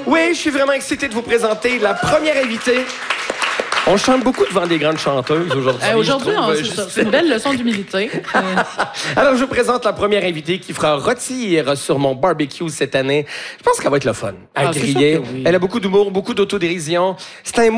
Oui, je suis vraiment excité de vous présenter la première invitée. On chante beaucoup devant des grandes chanteuses aujourd'hui. Aujourd'hui, c'est une belle leçon d'humilité. Alors, je vous présente la première invitée qui fera rôtir sur mon barbecue cette année. Je pense qu'elle va être le fun à griller. Oui. Elle a beaucoup d'humour, beaucoup d'autodérision. C'est un